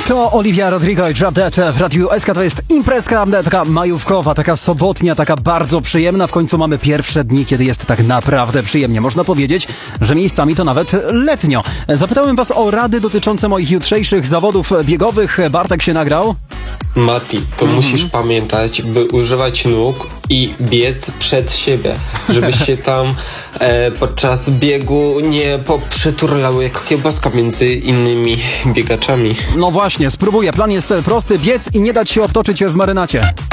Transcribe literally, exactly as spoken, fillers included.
To Olivia Rodrigo i Drop Dead w Radiu S K. To jest imprezka taka majówkowa, taka sobotnia, taka bardzo przyjemna. W końcu mamy pierwsze dni, kiedy jest tak naprawdę przyjemnie. Można powiedzieć, że miejscami to nawet letnio. Zapytałem was o rady dotyczące moich jutrzejszych zawodów biegowych. Bartek się nagrał. Mati, to mm-hmm. musisz pamiętać, by używać nóg i biec przed siebie, żebyś się tam e, podczas biegu nie poprzeturlały jak kiełbaska między innymi biegaczami. No właśnie, spróbuję. Plan jest prosty: biec i nie dać się obtoczyć w marynacie.